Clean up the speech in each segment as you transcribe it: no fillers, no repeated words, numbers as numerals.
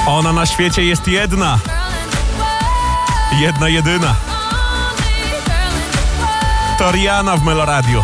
Ona na świecie jest jedna. Jedna, jedyna. To Rihanna w Meloradiu.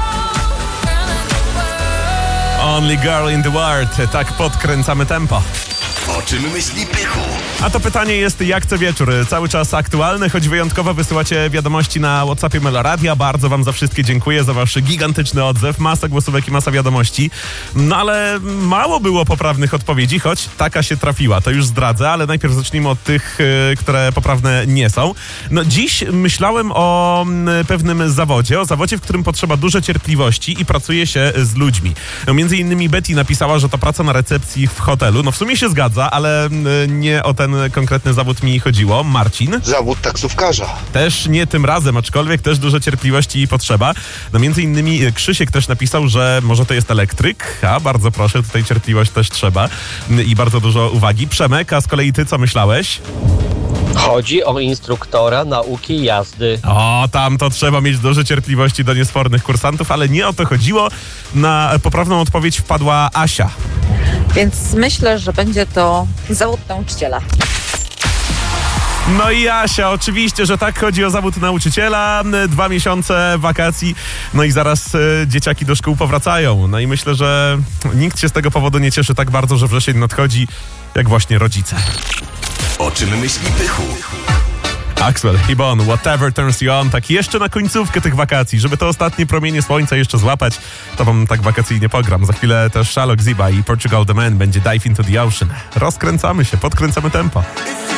Only girl in the world. Tak podkręcamy tempo. O czym myśli Pychu? A to pytanie jest jak co wieczór. Cały czas aktualne, choć wyjątkowo wysyłacie wiadomości na WhatsAppie Meloradia. Bardzo wam za wszystkie dziękuję, za wasz gigantyczny odzew. Masa głosówek i masa wiadomości. No ale mało było poprawnych odpowiedzi, choć taka się trafiła. To już zdradzę, ale najpierw zacznijmy od tych, które poprawne nie są. No dziś myślałem o pewnym zawodzie, w którym potrzeba dużo cierpliwości i pracuje się z ludźmi. No, między innymi Betty napisała, że to praca na recepcji w hotelu. No w sumie się zgadza, ale nie o ten konkretny zawód mi chodziło. Marcin? Zawód taksówkarza. Też nie tym razem, aczkolwiek też dużo cierpliwości potrzeba. No między innymi Krzysiek też napisał, że może to jest elektryk, a bardzo proszę, tutaj cierpliwość też trzeba i bardzo dużo uwagi. Przemek, a z kolei ty co myślałeś? Chodzi o instruktora nauki jazdy. O, tam to trzeba mieć dużo cierpliwości do niesfornych kursantów, ale nie o to chodziło. Na poprawną odpowiedź wpadła Asia. Więc myślę, że będzie to zawód nauczyciela. No i Asia, oczywiście, że tak, chodzi o zawód nauczyciela. 2 miesiące wakacji, no i zaraz dzieciaki do szkół powracają. No i myślę, że nikt się z tego powodu nie cieszy tak bardzo, że wrzesień nadchodzi, jak właśnie rodzice. O czym myśli Pychu? Axwell, Hibon, Whatever Turns You On. Tak jeszcze na końcówkę tych wakacji, żeby te ostatnie promienie słońca jeszcze złapać, to wam tak wakacyjnie pogram. Za chwilę też Shalok Ziba i Portugal The Man będzie Dive Into The Ocean. Rozkręcamy się, podkręcamy tempo.